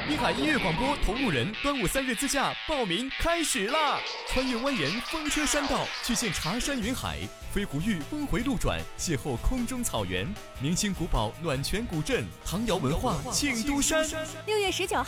滨海音乐广播同路人端午3日自驾报名开始啦！穿越蜿蜒风车山道，去见茶山云海，飞狐峪峰回路转，邂逅空中草原，明星古堡暖泉古镇，唐窑文化庆都山。 6月19